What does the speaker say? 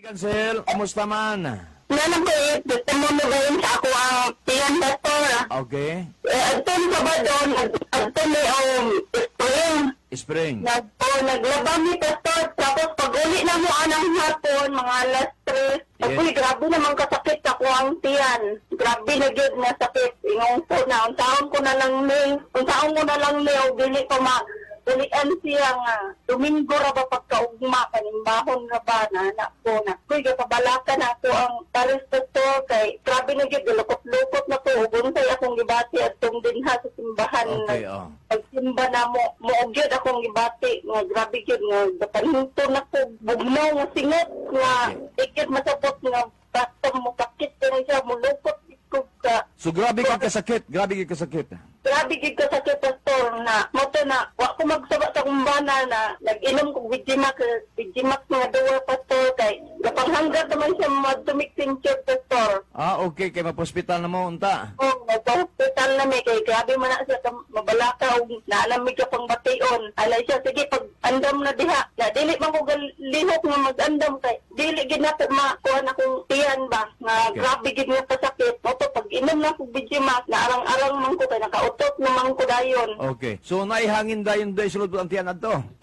Cancel, kumusta man? Nanang ko gusto mo na gawin sa ako ang tiyan doktor. Okay. Agtun ka ba doon? Agtun may spring. Spring. Naglabang ni pastor. Tapos pag uli na mo anang hapon, mga alas 3. Yes. Uy, grabe naman kasakit ako ang tiyan. Grabe na yun na sakit. Ingong po na. Unsaon ko na lang ni. Dili ko ulian siya nga. Domingo ra ba pagkaugma, kanimbahon ra ba na anak ko na. Kuy, kapabalakan ako ang Paris Pastor kay grabe na yun. Lukot-lukot na to. Ubunsay akong gibati at dinha sa simbahan. Okay, Pagsimba na mo ugyod akong gibati. Nga grabe yun. Nga paninto na ko. Bugnaw nga singot. Nga ikit masapot nga basta mo sakit ka na siya. Mulukot ikog ka. So grabe ka kasakit, grabe ka kasakit. Grabe gid ka sa pastor na moto na wa ko magsaba sa kumbana na nag-inom kog Vigimax nga duwa pastor kay gapanghanggat naman siya madumiksin siya pastor. Okay, kay mapospital na mo unta. Nagpa-hospital na may kay grabe man na siya mabalaka og naalamig ka pang bation. Alay siya sige pag andam na diha. Na dili man ko lihok nga mag-andam kay dili gid na ko makuha akong tiyan ba nga grabe gid nga pasakit. Moto pag inom na kog Vigimax na arang-arang man ko kay nakautot naman ko dayon. Okay. So naihangin dayon day sulod ang tiyan adto.